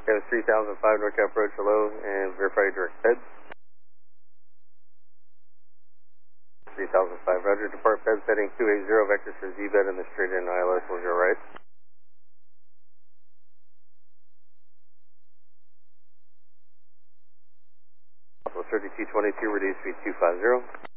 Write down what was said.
Kevin 3005 NorCal approach, hello, and verify your direct bed. 3005, Roger, depart bed setting 280, vectors for Z bed in the straight in ILS, will go right. Also 3222, reduce speed 250.